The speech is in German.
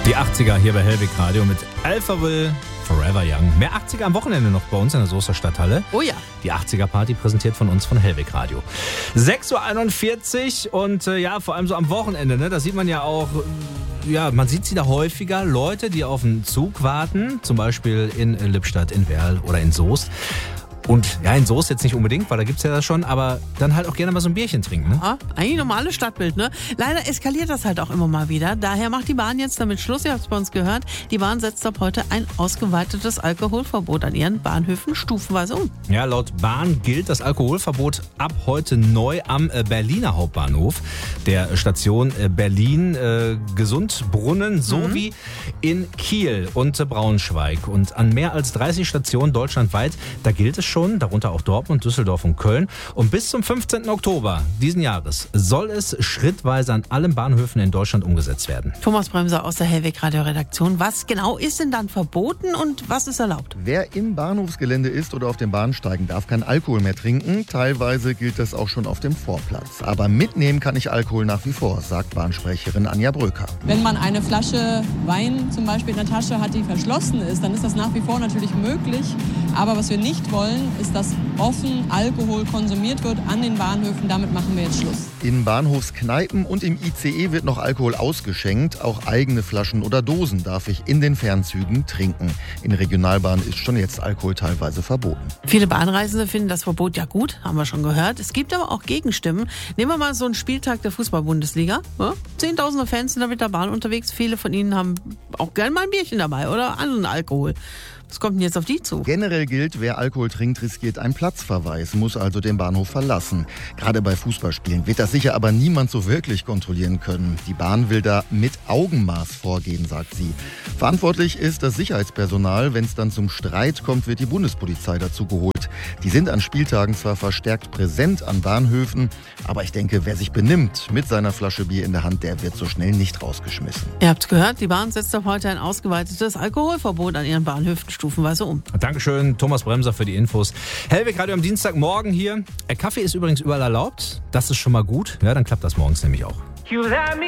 Die 80er hier bei Hellwig Radio mit Alphaville, Forever Young. Mehr 80er am Wochenende noch bei uns in der Soester Stadthalle. Oh ja. Die 80er-Party präsentiert von uns von Hellwig Radio. 6.41 Uhr und ja, vor allem so am Wochenende, ne, da sieht man ja auch, ja, man sieht sie da häufiger, Leute, die auf einen Zug warten, zum Beispiel in Lippstadt, in Werl oder in Soest. Und ja, in Soest jetzt nicht unbedingt, weil da gibt's ja das schon, aber dann halt auch gerne mal so ein Bierchen trinken, ne? Ja, eigentlich normales Stadtbild, ne? Leider eskaliert das halt auch immer mal wieder. Daher macht die Bahn jetzt damit Schluss, ihr habt es bei uns gehört. Die Bahn setzt ab heute ein ausgeweitetes Alkoholverbot an ihren Bahnhöfen stufenweise um. Ja, laut Bahn gilt das Alkoholverbot ab heute neu am Berliner Hauptbahnhof, der Station Berlin Gesundbrunnen sowie in Kiel und Braunschweig. Und an mehr als 30 Stationen deutschlandweit, da gilt es schon, darunter auch Dortmund, Düsseldorf und Köln. Und bis zum 15. Oktober diesen Jahres soll es schrittweise an allen Bahnhöfen in Deutschland umgesetzt werden. Thomas Bremser aus der Hellwig Radio Redaktion. Was genau ist denn dann verboten und was ist erlaubt? Wer im Bahnhofsgelände ist oder auf den Bahnsteigen, darf kein Alkohol mehr trinken. Teilweise gilt das auch schon auf dem Vorplatz. Aber mitnehmen kann ich Alkohol nach wie vor, sagt Bahnsprecherin Anja Bröker. Wenn man eine Flasche Wein zum Beispiel in der Tasche hat, die verschlossen ist, dann ist das nach wie vor natürlich möglich. Aber was wir nicht wollen, ist, dass offen Alkohol konsumiert wird an den Bahnhöfen. Damit machen wir jetzt Schluss. In Bahnhofskneipen und im ICE wird noch Alkohol ausgeschenkt. Auch eigene Flaschen oder Dosen darf ich in den Fernzügen trinken. In Regionalbahnen ist schon jetzt Alkohol teilweise verboten. Viele Bahnreisende finden das Verbot ja gut, haben wir schon gehört. Es gibt aber auch Gegenstimmen. Nehmen wir mal so einen Spieltag der Fußball-Bundesliga. Ja? Zehntausende Fans sind da mit der Bahn unterwegs. Viele von ihnen haben auch gerne mal ein Bierchen dabei oder anderen Alkohol. Was kommt denn jetzt auf die zu? Generell gilt, wer Alkohol trinkt, riskiert einen Platzverweis, muss also den Bahnhof verlassen. Gerade bei Fußballspielen wird das sicher aber niemand so wirklich kontrollieren können. Die Bahn will da mit Augenmaß vorgehen, sagt sie. Verantwortlich ist das Sicherheitspersonal. Wenn es dann zum Streit kommt, wird die Bundespolizei dazu geholt. Die sind an Spieltagen zwar verstärkt präsent an Bahnhöfen, aber ich denke, wer sich benimmt mit seiner Flasche Bier in der Hand, der wird so schnell nicht rausgeschmissen. Ihr habt's gehört, die Bahn setzt ab heute ein ausgeweitetes Alkoholverbot an ihren Bahnhöfen stufenweise um. Dankeschön, Thomas Bremser, für die Infos. Hellwig Radio am Dienstagmorgen hier. Kaffee ist übrigens überall erlaubt. Das ist schon mal gut. Ja, dann klappt das morgens nämlich auch.